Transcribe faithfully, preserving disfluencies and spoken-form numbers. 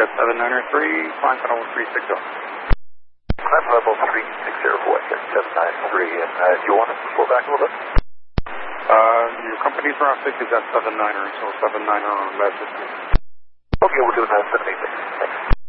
Jet seven nine three, climb level three six zero. Climb level three six zero for Jet seven nine three, and uh, do you want us to pull back a little bit? Uh, your company's traffic is at seven niner, so seven niner on that system. Okay, we're doing that seven eight six. Thanks.